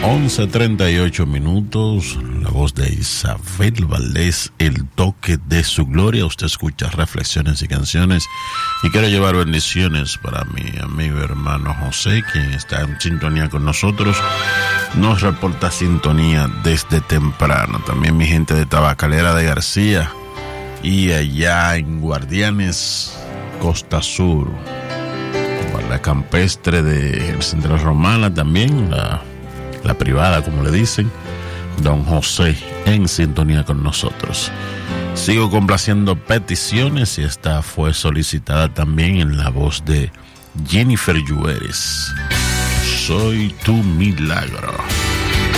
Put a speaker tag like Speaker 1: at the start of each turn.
Speaker 1: 11:38, la voz de Isabel Valdés, el toque de su gloria. Usted escucha reflexiones y canciones, y quiero llevar bendiciones para mi amigo hermano José, quien está en sintonía con nosotros. Nos reporta sintonía desde temprano. También mi gente de Tabacalera de García y allá en Guardianes, Costa Sur, la campestre de Central Romana, también la privada, como le dicen, don José, en sintonía con nosotros. Sigo complaciendo peticiones, y esta fue solicitada también en la voz de Jennifer Lluveres. Soy tu milagro.